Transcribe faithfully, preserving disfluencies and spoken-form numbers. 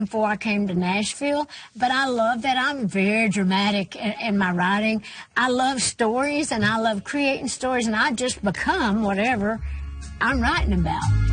before I came to Nashville, but I love that I'm very dramatic in, in my writing. I love stories, and I love creating stories, and I just become whatever I'm writing about.